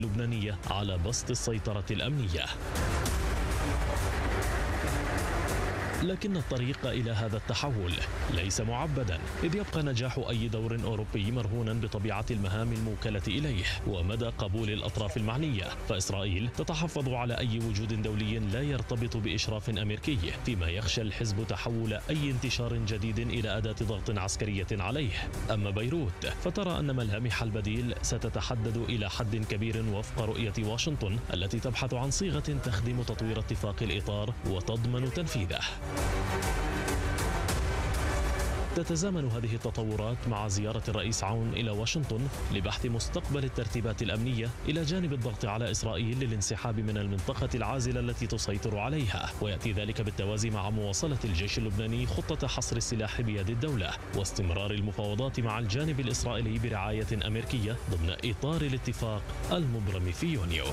اللبنانية على بسط السيطرة الأمنية. لكن الطريق إلى هذا التحول ليس معبدا، إذ يبقى نجاح أي دور أوروبي مرهونا بطبيعة المهام الموكلة إليه ومدى قبول الأطراف المعنية، فإسرائيل تتحفظ على أي وجود دولي لا يرتبط بإشراف أمريكي، فيما يخشى الحزب تحول أي انتشار جديد إلى أداة ضغط عسكرية عليه. أما بيروت فترى أن ملامح البديل ستتحدد إلى حد كبير وفق رؤية واشنطن التي تبحث عن صيغة تخدم تطوير اتفاق الإطار وتضمن تنفيذه. تتزامن هذه التطورات مع زيارة الرئيس عون إلى واشنطن لبحث مستقبل الترتيبات الأمنية إلى جانب الضغط على إسرائيل للانسحاب من المنطقة العازلة التي تسيطر عليها، ويأتي ذلك بالتوازي مع مواصلة الجيش اللبناني خطة حصر السلاح بيد الدولة واستمرار المفاوضات مع الجانب الإسرائيلي برعاية أمريكية ضمن إطار الاتفاق المبرم في يونيو.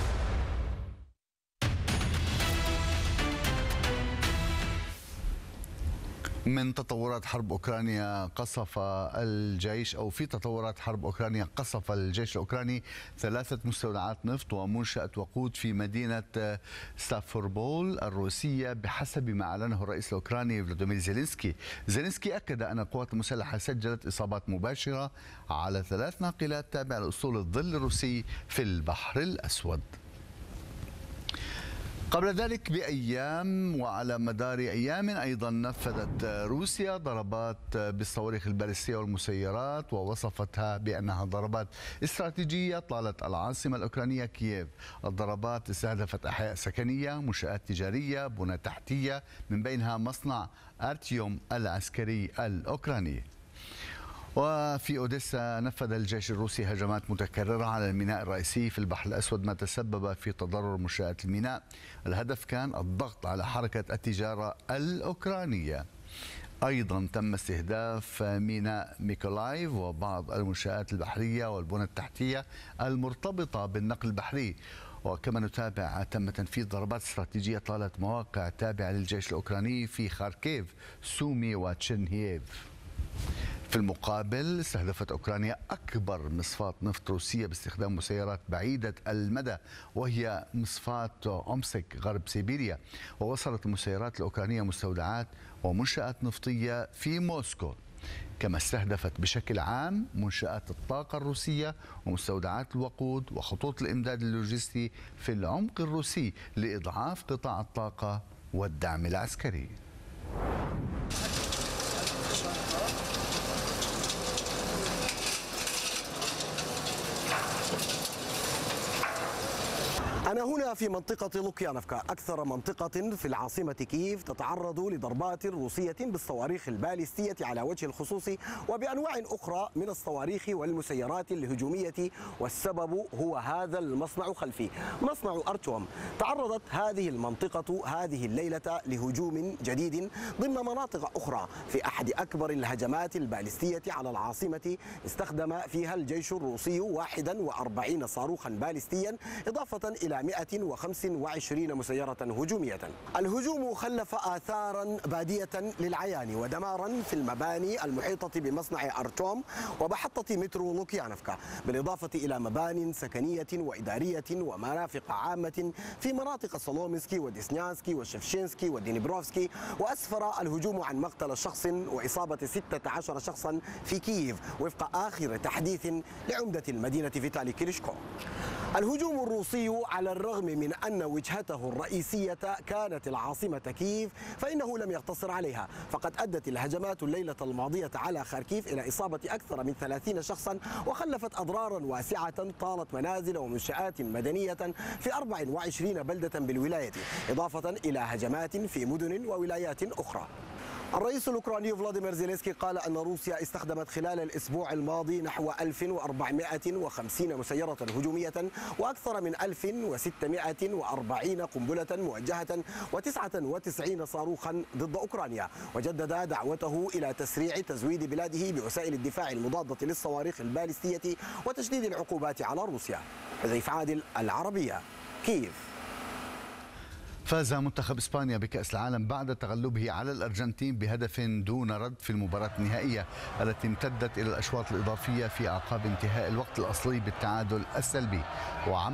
من تطورات حرب أوكرانيا قصف الجيش أو في تطورات حرب أوكرانيا قصف الجيش الأوكراني 3 مستودعات نفط ومنشأة وقود في مدينة ستافوربول الروسية بحسب ما أعلنه الرئيس الأوكراني فلاديمير زيلينسكي. زيلينسكي أكد أن القوات المسلحة سجلت إصابات مباشرة على 3 ناقلات تابعة لأسطول الظل الروسي في البحر الأسود. قبل ذلك بأيام وعلى مدار أيام أيضا نفذت روسيا ضربات بالصواريخ البالستية والمسيرات ووصفتها بأنها ضربات استراتيجية طالت العاصمة الأوكرانية كييف. الضربات استهدفت أحياء سكنية، منشآت تجارية، بنى تحتية، من بينها مصنع أرتيوم العسكري الأوكراني. وفي أوديسا نفذ الجيش الروسي هجمات متكررة على الميناء الرئيسي في البحر الأسود ما تسبب في تضرر منشآت الميناء. الهدف كان الضغط على حركة التجارة الأوكرانية. أيضا تم استهداف ميناء ميكولايف وبعض المنشآت البحرية والبنى التحتية المرتبطة بالنقل البحري. وكما نتابع تم تنفيذ ضربات استراتيجية طالت مواقع تابعة للجيش الأوكراني في خاركيف، سومي وتشيرنييف. في المقابل استهدفت أوكرانيا أكبر مصفاة نفط روسية باستخدام مسيرات بعيدة المدى وهي مصفاة أومسك غرب سيبيريا. ووصلت المسيرات الأوكرانية مستودعات ومنشآت نفطية في موسكو، كما استهدفت بشكل عام منشآت الطاقة الروسية ومستودعات الوقود وخطوط الإمداد اللوجستي في العمق الروسي لإضعاف قطاع الطاقة والدعم العسكري. أنا هنا في منطقة لوكيانفكا، أكثر منطقة في العاصمة كييف تتعرض لضربات روسية بالصواريخ البالستية على وجه الخصوص وبأنواع أخرى من الصواريخ والمسيرات الهجومية، والسبب هو هذا المصنع خلفي، مصنع أرتوم. تعرضت هذه المنطقة هذه الليلة لهجوم جديد ضمن مناطق أخرى في أحد أكبر الهجمات البالستية على العاصمة. استخدم فيها الجيش الروسي 41 صاروخا بالستيا إضافة إلى 125 مسيرة هجومية. الهجوم خلف آثارا بادية للعيان ودمارا في المباني المحيطة بمصنع أرتوم ومحطة مترو لوكيانفكا، بالإضافة إلى مبان سكنية وإدارية ومرافق عامة في مناطق سولومسكي وديسنيانسكي وشفشينسكي ودينيبروفسكي. وأسفر الهجوم عن مقتل شخص وإصابة 16 شخصا في كييف وفق آخر تحديث لعمدة المدينة فيتالي كليشكو. الهجوم الروسي على الرغم من أن وجهته الرئيسية كانت العاصمة كييف فإنه لم يقتصر عليها، فقد أدت الهجمات الليلة الماضية على خاركيف إلى إصابة أكثر من 30 شخصا وخلفت أضرارا واسعة طالت منازل ومنشآت مدنية في 24 بلدة بالولاية، إضافة إلى هجمات في مدن وولايات أخرى. الرئيس الأوكراني فلاديمير زيلينسكي قال أن روسيا استخدمت خلال الأسبوع الماضي نحو 1450 مسيرة هجومية وأكثر من 1640 قنبلة موجهة و99 صاروخا ضد أوكرانيا، وجدد دعوته إلى تسريع تزويد بلاده بوسائل الدفاع المضادة للصواريخ البالستية وتشديد العقوبات على روسيا. حذيف عادل، العربية، كييف. فاز منتخب إسبانيا بكأس العالم بعد تغلبه على الأرجنتين بهدف دون رد في المباراة النهائية التي امتدت إلى الأشواط الإضافية في أعقاب انتهاء الوقت الأصلي بالتعادل السلبي.